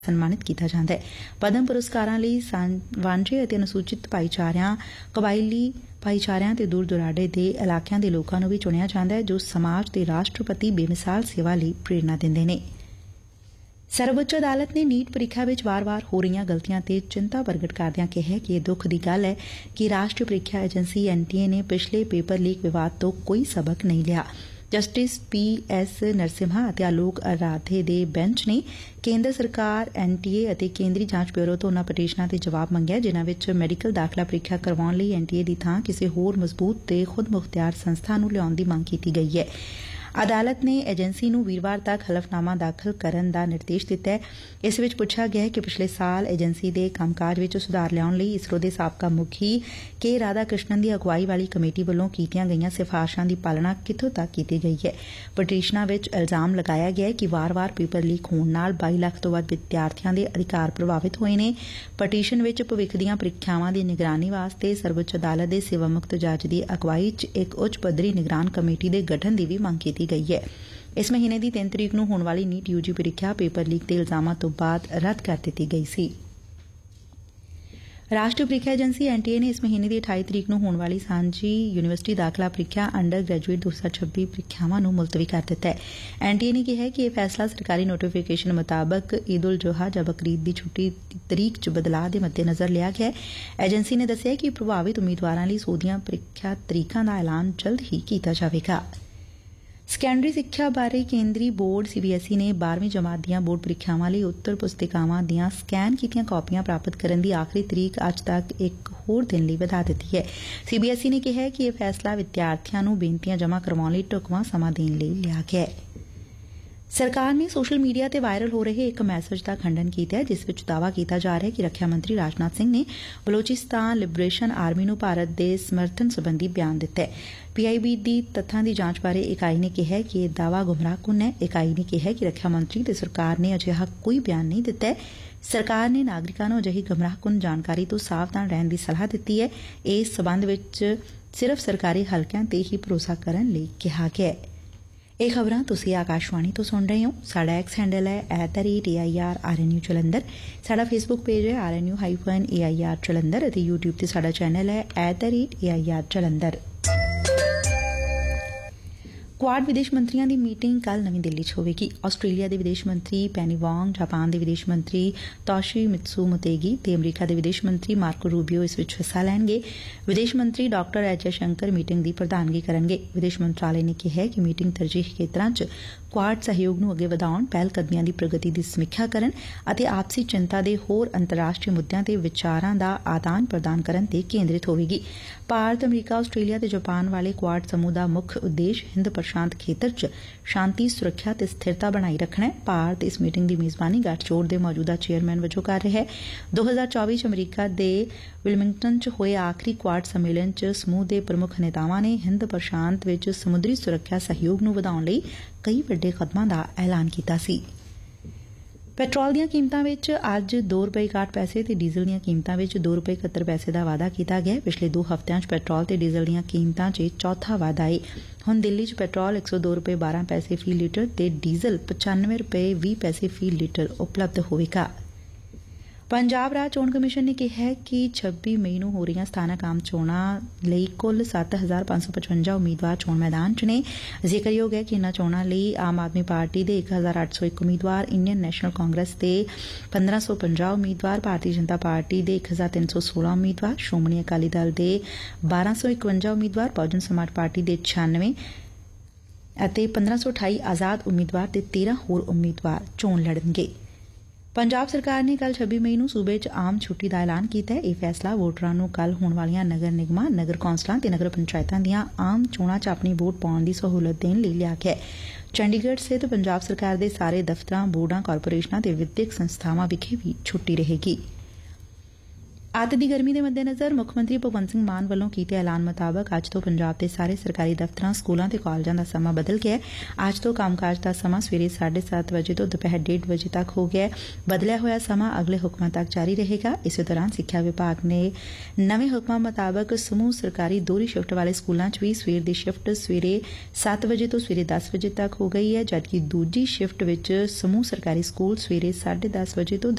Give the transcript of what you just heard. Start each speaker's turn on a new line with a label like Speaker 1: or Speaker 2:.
Speaker 1: ਸਨਮਾਨਿਤ ਕੀਤਾ ਜਾਂਦਾ ਹੈ। ਪਦਮ ਪੁਰਸਕਾਰਾਂ ਲਈ ਵਾਂਝੇ ਅਤੇ ਅਨੁਸੂਚਿਤ ਭਾਈਚਾਰਿਆਂ, ਕਬਾਇਲੀ ਭਾਈਚਾਰਿਆਂ ਤੇ ਦੂਰ ਦੁਰਾਡੇ ਦੇ ਇਲਾਕਿਆਂ ਦੇ ਲੋਕਾਂ ਨੂੰ ਵੀ ਚੁਣਿਆ ਜਾਂਦਾ ਹੈ, ਜੋ ਸਮਾਜ ਦੇ ਰਾਸ਼ਟਰਪਤੀ ਬੇਮਿਸਾਲ ਸੇਵਾ ਲਈ ਪ੍ਰੇਰਨਾ ਦਿੰਦੇ ਨੇ। ਸਰਵਉੱਚ ਅਦਾਲਤ ਨੇ ਨੀਟ ਪ੍ਰੀਖਿਆ ਵਿੱਚ ਵਾਰ-ਵਾਰ ਹੋ ਰਹੀਆਂ ਗਲਤੀਆਂ ਤੇ ਚਿੰਤਾ ਪ੍ਰਗਟ ਕਰਦਿਆਂ ਕਿਹਾ ਕਿ ਇਹ ਦੁੱਖ ਦੀ ਗੱਲ ਹੈ ਕਿ ਰਾਸ਼ਟਰੀ ਪ੍ਰੀਖਿਆ ਏਜੰਸੀ NTA ਨੇ ਪਿਛਲੇ ਪੇਪਰ ਲੀਕ ਵਿਵਾਦ ਤੋਂ ਕੋਈ ਸਬਕ ਨਹੀਂ ਲਿਆ। ਜਸਟਿਸ PS ਨਰਸਿਮਹਾ ਅਤੇ ਆਲੋਕ ਅਰਾਧੇ ਦੇ ਬੈਂਚ ਨੇ ਕੇਂਦਰ ਸਰਕਾਰ, NTA ਅਤੇ ਕੇਂਦਰੀ ਜਾਂਚ ਬਿਊਰੋ ਤੋਂ ਉਨ੍ਹਾਂ ਪਟੀਸ਼ਨਾਂ ਤੇ ਜਵਾਬ ਮੰਗਿਆ ਜਿਨ੍ਹਾਂ ਵਿੱਚ ਮੈਡੀਕਲ ਦਾਖਲਾ ਪ੍ਰੀਖਿਆ ਕਰਵਾਉਣ ਲਈ NTA ਦੀ ਥਾਂ ਕਿਸੇ ਹੋਰ ਮਜ਼ਬੂਤ ਤੇ ਖੁਦਮੁਖਤਿਆਰ ਸੰਸਥਾ ਨੂੰ ਲਿਆਉਣ ਦੀ ਮੰਗ ਕੀਤੀ ਗਈ ਹੈ। ਅਦਾਲਤ ਨੇ ਏਜੰਸੀ ਨੂੰ ਵੀਰਵਾਰ ਤੱਕ ਹਲਫਨਾਮਾ ਦਾਖਲ ਕਰਨ ਦਾ ਨਿਰਦੇਸ਼ ਦਿੱਤਾ ਹੈ। ਇਸ ਵਿੱਚ ਪੁੱਛਿਆ ਗਿਆ ਹੈ ਕਿ ਪਿਛਲੇ ਸਾਲ ਏਜੰਸੀ ਦੇ ਕੰਮਕਾਜ ਵਿੱਚ ਸੁਧਾਰ ਲਿਆਉਣ ਲਈ ਇਸਰੋ ਦੇ ਸਾਬਕਾ ਮੁਖੀ K ਰਾਧਾ ਕ੍ਰਿਸ਼ਨਨ ਦੀ ਅਗਵਾਈ ਵਾਲੀ ਕਮੇਟੀ ਵੱਲੋਂ ਕੀਤੀਆਂ ਗਈਆਂ ਸਿਫਾਰਸ਼ਾਂ ਦੀ ਪਾਲਣਾ ਕਿੱਥੋਂ ਤੱਕ ਕੀਤੀ ਗਈ ਹੈ। ਪਟੀਸ਼ਨਾਂ ਵਿੱਚ ਇਲਜ਼ਾਮ ਲਗਾਇਆ ਗਿਆ ਹੈ ਕਿ ਵਾਰ-ਵਾਰ ਪੇਪਰ ਲੀਕ ਹੋਣ ਨਾਲ 22 ਲੱਖ ਤੋਂ ਵੱਧ ਵਿਦਿਆਰਥੀਆਂ ਦੇ ਅਧਿਕਾਰ ਪ੍ਰਭਾਵਿਤ ਹੋਏ ਨੇ। ਪਟੀਸ਼ਨ ਵਿੱਚ ਭਵਿੱਖ ਦੀਆਂ ਪ੍ਰੀਖਿਆਵਾਂ ਦੀ ਨਿਗਰਾਨੀ ਵਾਸਤੇ ਸਰਵਉੱਚ ਅਦਾਲਤ ਦੇ ਸੇਵਾ ਮੁਕਤ ਜੱਜ ਦੀ ਅਗਵਾਈ 'ਚ ਇੱਕ ਉੱਚ ਪੱਧਰੀ ਨਿਗਰਾਨ ਕਮੇਟੀ ਦੇ ਗਠਨ ਦੀ ਵੀ ਮੰਗ ਕੀਤੀ ਗਈ ਹੈ। ਇਸ ਮਹੀਨੇ ਦੀ 3 ਤਰੀਕ ਨੂੰ ਹੋਣ ਵਾਲੀ ਨੀਟ UG ਪ੍ਰੀਖਿਆ ਪੇਪਰ ਲੀਕ ਦੇ ਇਲਜ਼ਾਮਾਂ ਤੋਂ ਬਾਅਦ ਰੱਦ ਕਰ ਦਿੱਤੀ ਗਈ ਸੀ। ਰਾਸ਼ਟਰੀ ਪ੍ਰੀਖਿਆ ਏਜੰਸੀ NTA ਨੇ ਇਸ ਮਹੀਨੇ ਦੀ 28 ਤਰੀਕ ਨੂੰ ਹੋਣ ਵਾਲੀ ਸਾਂਝੀ ਯੂਨੀਵਰਸਿਟੀ ਦਾਖਲਾ ਪ੍ਰੀਖਿਆ ਅੰਡਰ ਗ੍ਰੈਜੂਏਟ 2026 ਪ੍ਰੀਖਿਆਵਾਂ ਨੂੰ ਮੁਲਤਵੀ ਕਰ ਦਿੱਤਾ ਹੈ। NTA ਨੇ ਕਿਹਾ ਕਿ ਇਹ ਫੈਸਲਾ ਸਰਕਾਰੀ ਨੋਟੀਫਿਕੇਸ਼ਨ ਮੁਤਾਬਕ ਈਦ ਉਲ ਜੁਹਾ ਜਾਂ ਬਕਰੀਦ ਦੀ ਛੁੱਟੀ ਦੀ ਤਰੀਕ 'ਚ ਬਦਲਾਅ ਦੇ ਮੱਦੇਨਜ਼ਰ ਲਿਆ ਗਿਆ ਹੈ। ਏਜੰਸੀ ਨੇ ਦੱਸਿਆ ਕਿ ਪ੍ਰਭਾਵਿਤ ਉਮੀਦਵਾਰਾਂ ਲਈ ਸੋਧੀਆਂ ਪ੍ਰੀਖਿਆ ਤਰੀਕਾਂ ਦਾ ਐਲਾਨ ਜਲਦ ਹੀ ਕੀਤਾ ਜਾਵੇਗਾ। ਸੈਕੰਡਰੀ ਸਿੱਖਿਆ ਬਾਰੇ ਕੇਂਦਰੀ ਬੋਰਡ CBSE ਨੇ 12ਵੀਂ ਜਮਾਤ ਦੀਆਂ ਬੋਰਡ ਪ੍ਰੀਖਿਆਵਾਂ ਲਈ ਉੱਤਰ ਪੁਸਤਿਕਾਵਾਂ ਦੀਆਂ ਸਕੈਨ ਕੀਤੀਆਂ ਕਾਪੀਆਂ ਪ੍ਰਾਪਤ ਕਰਨ ਦੀ ਆਖਰੀ ਤਰੀਕ ਅੱਜ ਤੱਕ ਇੱਕ ਹੋਰ ਦਿਨ ਲਈ ਵਧਾ ਦਿੱਤੀ ਹੈ। CBSE ਨੇ ਕਿਹਾ ਕਿ ਇਹ ਫੈਸਲਾ ਵਿਦਿਆਰਥੀਆਂ ਨੂੰ ਬੇਨਤੀਆਂ ਜਮ੍ਹਾਂ ਕਰਵਾਉਣ ਲਈ ਢੁਕਵਾਂ ਸਮਾਂ ਦੇਣ ਲਈ ਲਿਆ ਗਿਆ ਹੈ। ਸਰਕਾਰ ਨੇ ਸੋਸ਼ਲ ਮੀਡੀਆ ਤੇ ਵਾਇਰਲ ਹੋ ਰਹੇ ਇੱਕ ਮੈਸੇਜ ਦਾ ਖੰਡਨ ਕੀਤਾ ਹੈ ਜਿਸ ਵਿੱਚ ਦਾਅਵਾ ਕੀਤਾ ਜਾ ਰਿਹਾ ਹੈ ਕਿ ਰੱਖਿਆ ਮੰਤਰੀ ਰਾਜਨਾਥ ਸਿੰਘ ਨੇ ਬਲੋਚਿਸਤਾਨ ਲਿਬਰੇਸ਼ਨ ਆਰਮੀ ਨੂੰ ਭਾਰਤ ਦੇ ਸਮਰਥਨ ਸੰਬੰਧੀ ਬਿਆਨ ਦਿੱਤਾ ਹੈ। PIB ਦੀ ਤੱਥਾਂ ਦੀ ਜਾਂਚ ਬਾਰੇ ਇਕਾਈ ਨੇ ਕਿਹਾ ਕਿ ਇਹ ਦਾਅਵਾ ਗੁੰਮਰਾਹਕੁੰਨ ਹੈ। ਇਕਾਈ ਨੇ ਕਿਹਾ ਕਿ ਰੱਖਿਆ ਮੰਤਰੀ ਤੇ ਸਰਕਾਰ ਨੇ ਅਜਿਹਾ ਕੋਈ ਬਿਆਨ ਨਹੀਂ ਦਿੱਤਾ ਹੈ। ਸਰਕਾਰ ਨੇ ਨਾਗਰਿਕਾਂ ਨੂੰ ਅਜਿਹੀ ਗੁੰਮਰਾਹਕੁੰਨ ਜਾਣਕਾਰੀ ਤੋਂ ਸਾਵਧਾਨ ਰਹਿਣ ਦੀ ਸਲਾਹ ਦਿੱਤੀ ਹੈ। ਇਸ ਸਬੰਧ ਵਿੱਚ ਸਿਰਫ਼ ਸਰਕਾਰੀ ਹਲਕਿਆਂ ਤੇ ਹੀ ਭਰੋਸਾ ਕਰਨ ਲਈ ਕਿਹਾ ਗਿਆ ਹੈ। ਇਹ ਖਬਰਾਂ ਤੁਸੀਂ ਆਕਾਸ਼ਵਾਣੀ ਤੋਂ ਸੁਣ ਰਹੇ ਹੋ। ਸਾਡਾ ਐਕਸ ਹੈਂਡਲ ਹੈ @AIRRNU ਜਲੰਧਰ। ਸਾਡਾ ਫੇਸਬੁੱਕ ਪੇਜ ਹੈ RNU-AIR ਜਲੰਧਰ ਅਤੇ YouTube ਤੇ ਸਾਡਾ ਚੈਨਲ ਹੈ @AIR ਜਲੰਧਰ। ਕੁਆਡ ਵਿਦੇਸ਼ ਮੰਤਰੀਆਂ ਦੀ ਮੀਟਿੰਗ ਕੱਲ੍ਹ ਨਵੀਂ ਦਿੱਲੀ 'ਚ ਹੋਵੇਗੀ। ਆਸਟ੍ਰੇਲੀਆ ਦੇ ਵਿਦੇਸ਼ ਮੰਤਰੀ ਪੈਨੀ ਵਾਂਗ, ਜਾਪਾਨ ਦੇ ਵਿਦੇਸ਼ ਮੰਤਰੀ ਤੋਸ਼ੀਮਿਤਸੂ ਮੋਤੇਗੀ ਤੇ ਅਮਰੀਕਾ ਦੇ ਵਿਦੇਸ਼ ਮੰਤਰੀ ਮਾਰਕੋ ਰੂਬੀਓ ਇਸ ਵਿੱਚ ਹਿੱਸਾ ਲੈਣਗੇ। ਵਿਦੇਸ਼ ਮੰਤਰੀ ਡਾ ਐਸ ਜੈਸ਼ੰਕਰ ਮੀਟਿੰਗ ਦੀ ਪ੍ਰਧਾਨਗੀ ਕਰਨਗੇ। ਵਿਦੇਸ਼ ਮੰਤਰਾਲੇ ਨੇ ਕਿਹਾ ਕਿ ਮੀਟਿੰਗ ਤਰਜੀਹੀ ਖੇਤਰਾਂ 'ਚ ਕੁਆਡ ਸਹਿਯੋਗ ਨੂੰ ਅੱਗੇ ਵਧਾਉਣ, ਪਹਿਲ ਕਦਮੀਆਂ ਦੀ ਪ੍ਰਗਤੀ ਦੀ ਸਮੀਖਿਆ ਕਰਨ ਅਤੇ ਆਪਸੀ ਚਿੰਤਾ ਦੇ ਹੋਰ ਅੰਤਰਰਾਸ਼ਟਰੀ ਮੁੱਦਿਆਂ ਤੇ ਵਿਚਾਰਾਂ ਦਾ ਆਦਾਨ ਪ੍ਰਦਾਨ ਕਰਨ ਤੇ ਕੇਂਦਰਿਤ ਹੋਵੇਗੀ। ਭਾਰਤ, ਅਮਰੀਕਾ, ਆਸਟ੍ਰੇਲੀਆ ਤੇ ਜਾਪਾਨ ਵਾਲੇ ਕੁਆਡ ਸਮੂਹ ਦਾ ਮੁੱਖ ਉਦੇਸ਼ ਹਿੰਦ ਪ੍ਰਸ਼ਾਂਤ ਖੇਤਰ 'ਚ ਸ਼ਾਂਤੀ, ਸੁਰੱਖਿਆ ਤੇ ਸਥਿਰਤਾ ਬਣਾਈ ਰੱਖਣਾ ਹੈ। ਭਾਰਤ ਇਸ ਮੀਟਿੰਗ ਦੀ ਮੇਜ਼ਬਾਨੀ ਗੱਠਜੋੜ ਦੇ ਮੌਜੂਦਾ ਚੇਅਰਮੈਨ ਵਜੋਂ ਕਰ ਰਿਹਾ ਹੈ। 2024 'ਚ ਅਮਰੀਕਾ ਦੇ ਵਿਲਮਿੰਗਟਨ 'ਚ ਹੋਏ ਆਖਰੀ ਕੁਆਡ ਸੰਮੇਲਨ 'ਚ ਸਮੂਹ ਦੇ ਪ੍ਰਮੁੱਖ ਨੇਤਾਵਾਂ ਨੇ ਹਿੰਦ ਪ੍ਰਸ਼ਾਂਤ ਵਿੱਚ ਸਮੁੰਦਰੀ ਸੁਰੱਖਿਆ ਸਹਿਯੋਗ ਨੂੰ ਵਧਾਉਣ ਲਈ ਕਈ ਵੱਡੇ ਕਦਮਾਂ ਦਾ ਐਲਾਨ ਕੀਤਾ ਸੀ। ਪੈਟਰੋਲ ਦੀਆਂ ਕੀਮਤਾਂ ਵਿੱਚ ਅੱਜ $2.61 ਤੇ ਡੀਜ਼ਲ ਦੀਆਂ ਕੀਮਤਾਂ ਵਿੱਚ $2.71 ਦਾ ਵਾਧਾ ਕੀਤਾ ਗਿਆ। ਪਿਛਲੇ 2 ਹਫ਼ਤਿਆਂ 'ਚ ਪੈਟਰੋਲ ਤੇ ਡੀਜ਼ਲ ਦੀਆਂ ਕੀਮਤਾਂ 'ਚ ਚੌਥਾ ਵਾਧਾ ਏ। ਹੁਣ ਦਿੱਲੀ 'ਚ ਪੈਟਰੋਲ $102.12 ਫੀ ਲੀਟਰ ਤੇ ਡੀਜ਼ਲ $95.20 ਫੀ ਲੀਟਰ ਉਪਲਬਧ ਹੋਵੇਗਾ। ਪੰਜਾਬ ਰਾਜ ਚੋਣ ਕਮਿਸ਼ਨ ਨੇ ਕਿਹਾ ਕਿ 26 ਮਈ ਨੂੰ ਹੋ ਰਹੀਆਂ ਸਥਾਨਕ ਆਮ ਚੋਣਾਂ ਲਈ ਕੁੱਲ 7,555 ਉਮੀਦਵਾਰ ਚੋਣ ਮੈਦਾਨ 'ਚ ਨੇ। ਜ਼ਿਕਰਯੋਗ ਹੈ ਕਿ ਇਨ੍ਹਾਂ ਚੋਣਾਂ ਲਈ ਆਮ ਆਦਮੀ ਪਾਰਟੀ ਦੇ 1,801 ਉਮੀਦਵਾਰ, ਇੰਡੀਅਨ ਨੈਸ਼ਨਲ ਕਾਂਗਰਸ ਦੇ 1,550 ਉਮੀਦਵਾਰ, ਭਾਰਤੀ ਜਨਤਾ ਪਾਰਟੀ ਦੇ 1,316 ਉਮੀਦਵਾਰ, ਸ਼੍ਰੋਮਣੀ ਅਕਾਲੀ ਦਲ ਦੇ 1,251 ਉਮੀਦਵਾਰ, ਬਹੁਜਨ ਸਮਾਜ ਪਾਰਟੀ ਦੇ 96 ਅਤੇ 1,528 ਆਜ਼ਾਦ ਉਮੀਦਵਾਰ ਤੇ 13 ਹੋਰ ਉਮੀਦਵਾਰ ਚੋਣ ਲੜਨਗੇ। ਪੰਜਾਬ ਸਰਕਾਰ ਨੇ ਕੱਲ੍ਹ 26 ਮਈ ਨੂੰ ਸੂਬੇ 'ਚ ਆਮ ਛੁੱਟੀ ਦਾ ਐਲਾਨ ਕੀਤਾ ਹੈ। ਇਹ ਫੈਸਲਾ ਵੋਟਰਾਂ ਨੂੰ ਕੱਲ੍ਹ ਹੋਣ ਵਾਲੀਆਂ ਨਗਰ ਨਿਗਮਾਂ, ਨਗਰ ਕੌਂਸਲਾਂ ਤੇ ਨਗਰ ਪੰਚਾਇਤਾਂ ਦੀਆਂ ਆਮ ਚੋਣਾਂ 'ਚ ਆਪਣੀ ਵੋਟ ਪਾਉਣ ਦੀ ਸਹੂਲਤ ਦੇਣ ਲਈ ਲਿਆ ਗਿਆ ਹੈ। ਚੰਡੀਗੜ੍ਹ ਸਥਿਤ ਪੰਜਾਬ ਸਰਕਾਰ ਦੇ ਸਾਰੇ ਦਫ਼ਤਰਾਂ, ਬੋਰਡਾਂ, ਕਾਰਪੋਰੇਸ਼ਨਾਂ ਤੇ ਵਿੱਦਿਅਕ ਸੰਸਥਾਵਾਂ ਵਿਖੇ ਵੀ ਛੁੱਟੀ ਰਹੇਗੀ। ਅੱਤ ਦੀ ਗਰਮੀ ਦੇ ਮੱਦੇਨਜ਼ਰ ਮੁੱਖ ਮੰਤਰੀ ਭਗਵੰਤ ਸਿੰਘ ਮਾਨ ਵੱਲੋਂ ਕੀਤੇ ਐਲਾਨ ਮੁਤਾਬਕ ਅੱਜ ਤੋਂ ਪੰਜਾਬ ਦੇ ਸਾਰੇ ਸਰਕਾਰੀ ਦਫ਼ਤਰਾਂ ਸਕੂਲਾਂ ਤੇ ਕਾਲਜਾਂ ਦਾ ਸਮਾਂ ਬਦਲ ਗਿਐ। ਅੱਜ ਤੋਂ ਕੰਮਕਾਜ ਦਾ ਸਮਾਂ ਸਵੇਰੇ 7:30 ਵਜੇ ਤੋਂ ਦੁਪਹਿਰ 1:30 ਵਜੇ ਤੱਕ ਹੋ ਗਿਐ। ਬਦਲਿਆ ਹੋਇਆ ਸਮਾਂ ਅਗਲੇ ਹੁਕਮਾਂ ਤੱਕ ਜਾਰੀ ਰਹੇਗਾ। ਇਸੇ ਦੌਰਾਨ ਸਿੱਖਿਆ ਵਿਭਾਗ ਨੇ ਨਵੇਂ ਹੁਕਮਾਂ ਮੁਤਾਬਕ ਸਮੂਹ ਸਰਕਾਰੀ ਦੋਹਰੀ ਸ਼ਿਫਟ ਵਾਲੇ ਸਕੂਲਾਂ 'ਚ ਵੀ ਸਵੇਰ ਦੀ ਸ਼ਿਫਟ ਸਵੇਰੇ 7 ਵਜੇ ਤੋਂ ਸਵੇਰੇ 10 ਵਜੇ ਤੱਕ ਹੋ ਗਈ ਐ, ਜਦਕਿ ਦੂਜੀ ਸ਼ਿਫਟ ਵਿੱਚ ਸਮੂਹ ਸਰਕਾਰੀ ਸਕੂਲ ਸਵੇਰੇ 10:30 ਵਜੇ ਤੋਂ